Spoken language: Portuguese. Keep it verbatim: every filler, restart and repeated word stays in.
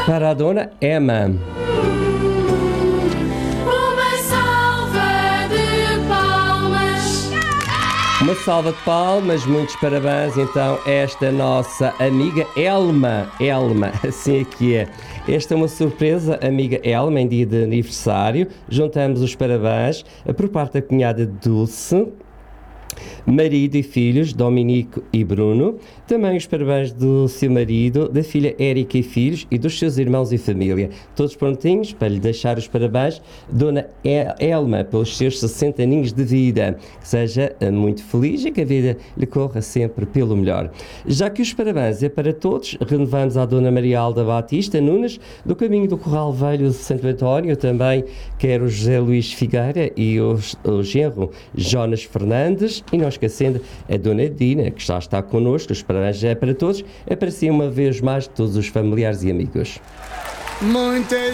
para a dona Emma. Uma salva de palmas, muitos parabéns então a esta nossa amiga Elma, Elma, assim é que é. Esta é uma surpresa, amiga Elma, em dia de aniversário. Juntamos os parabéns por parte da cunhada Dulce, marido e filhos, Dominico e Bruno. Também os parabéns do seu marido, da filha Érica e filhos e dos seus irmãos e família. Todos prontinhos para lhe deixar os parabéns. Dona Elma, pelos seus sessenta aninhos de vida. Que seja muito feliz e que a vida lhe corra sempre pelo melhor. Já que os parabéns é para todos, renovamos à Dona Maria Alda Batista Nunes, do caminho do Corral Velho de Santo António. Também quero o José Luís Figueira e o, o genro Jonas Fernandes. E não esquecendo a Dona Dina, que já está connosco. Os parabéns já é para todos. Aprecio uma vez mais todos os familiares e amigos. Muita